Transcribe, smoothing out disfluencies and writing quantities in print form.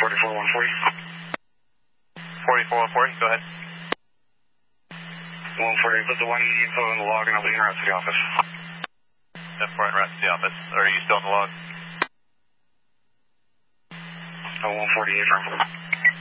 44 140. 44 140, go ahead. 140, put the 1 info in the log and I'll be en route to the office. 10-4 en route to the office. Are you still in the log? 148 from.